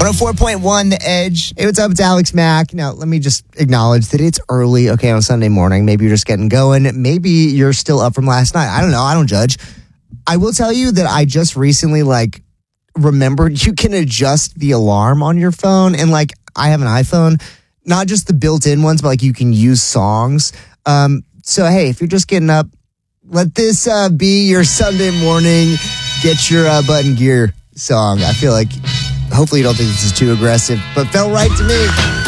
104.1 The Edge. Hey, what's up? It's Alex Mack. Now, let me just acknowledge that it's early, okay, on Sunday morning. Maybe you're just getting going. Maybe you're still up from last night. I don't know. I don't judge. I will tell you that I just recently, remembered you can adjust the alarm on your phone. And, I have an iPhone, not just the built-in ones, but, you can use songs. So, hey, if you're just getting up, let this be your Sunday morning Get Your Button Gear song. I feel like, hopefully you don't think this is too aggressive, but felt right to me.